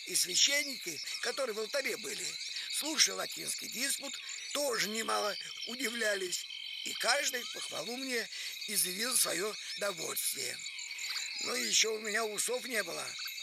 И священники, которые в алтаре были, слушая латинский диспут, тоже немало удивлялись. И каждый похвалу мне изъявил свое довольствие. Но еще у меня усов не было,